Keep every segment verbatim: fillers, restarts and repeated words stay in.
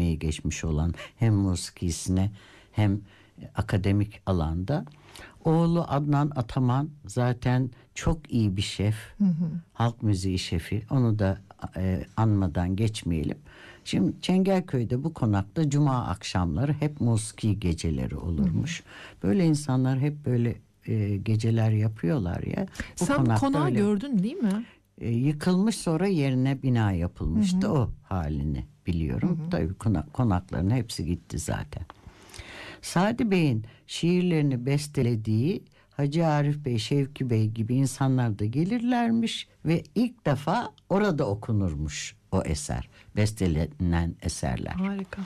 emeği geçmiş olan, hem musikisine hem akademik alanda. Oğlu Adnan Ataman zaten çok iyi bir şef. Hı hı. Halk müziği şefi. Onu da e, anmadan geçmeyelim. Şimdi Çengelköy'de bu konakta cuma akşamları hep musiki geceleri olurmuş. Hı hı. Böyle insanlar hep böyle e, geceler yapıyorlar ya. Bu Sen bu konağı öyle, gördün değil mi? E, yıkılmış, sonra yerine bina yapılmıştı. Hı hı. O halini biliyorum. Hı hı. Tabii konak, konakların hepsi gitti zaten. Sadi Bey'in şiirlerini bestelediği Hacı Arif Bey, Şevki Bey gibi insanlar da gelirlermiş ve ilk defa orada okunurmuş o eser, bestelenen eserler. Harika.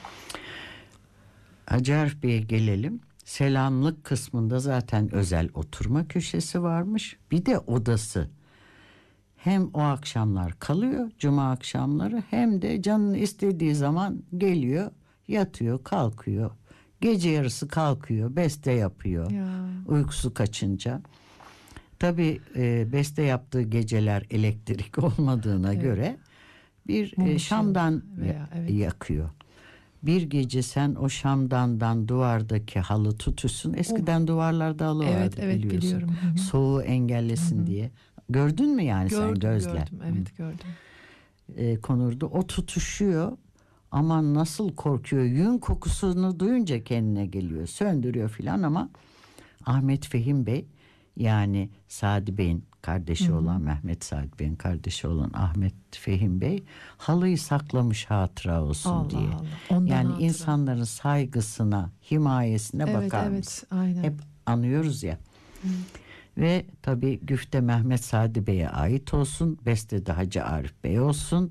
Hacı Arif Bey'e gelelim. Selamlık kısmında zaten özel oturma köşesi varmış. Bir de odası. Hem o akşamlar kalıyor, cuma akşamları, hem de canın istediği zaman geliyor, yatıyor, kalkıyor. Gece yarısı kalkıyor, beste yapıyor. Ya. Uykusu kaçınca. Tabii e, beste yaptığı geceler elektrik olmadığına evet. göre bir e, şamdan veya, evet. yakıyor. Bir gece sen o şamdandan duvardaki halı tutusun. Eskiden oh. duvarlarda halı evet, vardı evet, biliyorsun. Biliyorum. Hı-hı. Soğuğu engellesin Hı-hı. diye. Gördün mü yani gördüm, sen gözle? Gördüm, evet Hı. gördüm. E, konurdu. O tutuşuyor. Aman nasıl korkuyor. Yün kokusunu duyunca kendine geliyor. Söndürüyor filan ama Ahmet Fehim Bey, yani Sadi Bey'in kardeşi Hı-hı. olan, Mehmet Sadi Bey'in kardeşi olan Ahmet Fehim Bey halıyı saklamış hatıra olsun Allah diye. Allah. Ondan yani hatıra. insanların saygısına, himayesine evet, bakar evet, mısın? aynen. Hep anıyoruz ya. Hı. Ve tabii güfte Mehmet Sadi Bey'e ait olsun. Beste de Hacı Arif Bey olsun.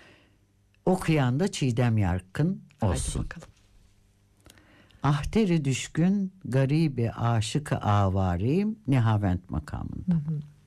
Okuyan da Çiğdem Yarkın olsun. Haydi bakalım. Ahteri düşkün, garibi aşık-ı avareyim, Nihavent makamında. Hı hı.